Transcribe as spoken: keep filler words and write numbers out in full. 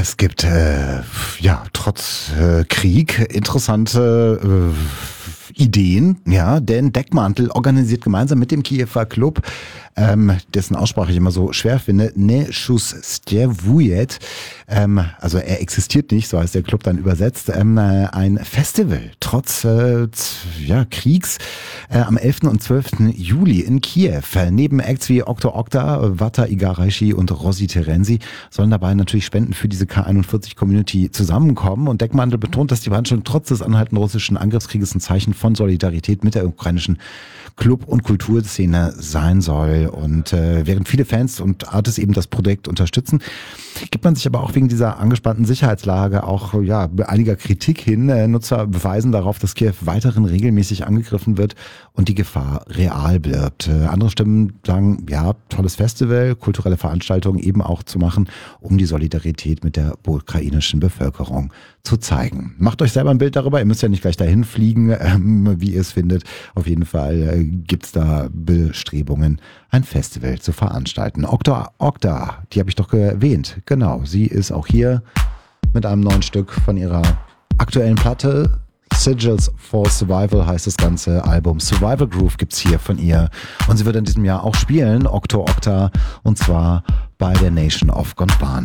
Es gibt äh, ja trotz äh, Krieg interessante äh, Ideen, ja, denn Deckmantel organisiert gemeinsam mit dem Kiewer Club, ähm, dessen Aussprache ich immer so schwer finde, Neshustjevujet, ähm, also er existiert nicht, so heißt der Club dann übersetzt, ähm, ein Festival trotz äh, ja, Kriegs äh, am elften und zwölften Juli in Kiew. Neben Acts wie Okto Okta, Vata Igarashi und Rossi Terenzi sollen dabei natürlich Spenden für diese K einundvierzig Community zusammenkommen, und Deckmantel betont, dass die Veranstaltung trotz des anhaltenden russischen Angriffskrieges ein Zeichen von Solidarität mit der ukrainischen Club- und Kulturszene sein soll. Und äh, während viele Fans und Artists eben das Projekt unterstützen, gibt man sich aber auch wegen dieser angespannten Sicherheitslage auch ja einiger Kritik hin. Äh, Nutzer beweisen darauf, dass Kiew weiterhin regelmäßig angegriffen wird und die Gefahr real bleibt. Äh, andere Stimmen sagen, ja, tolles Festival, kulturelle Veranstaltungen eben auch zu machen, um die Solidarität mit der ukrainischen Bevölkerung zu zeigen. Macht euch selber ein Bild darüber, ihr müsst ja nicht gleich dahin fliegen, ähm, wie ihr es findet. Auf jeden Fall äh, gibt's da Bestrebungen, ein Festival zu veranstalten. Okta Okta, die habe ich doch erwähnt. Genau, sie ist auch hier mit einem neuen Stück von ihrer aktuellen Platte. Sigils for Survival heißt das ganze Album. Survival Groove gibt's hier von ihr. Und sie wird in diesem Jahr auch spielen, Okto Okta, und zwar bei der Nation of Gondwana.